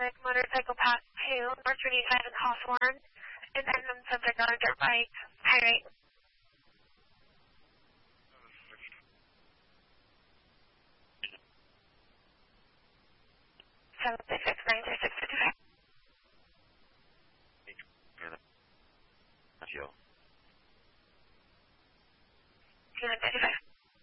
traffic, motorcycle path 2, North 25 and Hawthorne, and unknown subject on a dirt bike, high rate. 766 936 55.